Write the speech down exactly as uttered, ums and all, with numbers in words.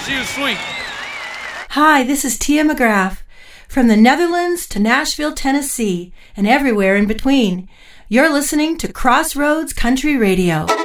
She was sweet. Hi, this is Tia McGrath. From the Netherlands to Nashville, Tennessee, and everywhere in between. You're listening to Crossroads Country Radio.